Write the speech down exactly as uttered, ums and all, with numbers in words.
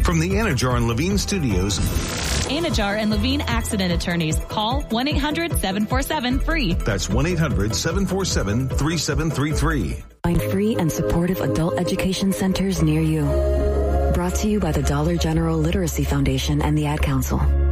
From the Anajar and Levine Studios. Anajar and Levine Accident Attorneys. Call one eight hundred seven four seven free. That's one eight hundred seven four seven three seven three three. Find free and supportive adult education centers near you. Brought to you by the Dollar General Literacy Foundation and the Ad Council.